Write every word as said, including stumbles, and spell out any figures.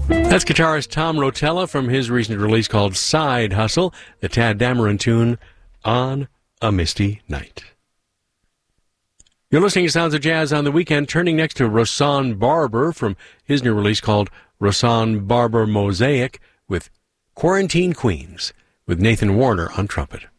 That's guitarist Tom Rotella from his recent release called Side Hustle, the Tad Dameron tune, On a Misty Night. You're listening to Sounds of Jazz on the Weekend, turning next to Rahsaan Barber from his new release called Rahsaan Barber Mosaic with Quarantine Queens, with Nathan Warner on trumpet.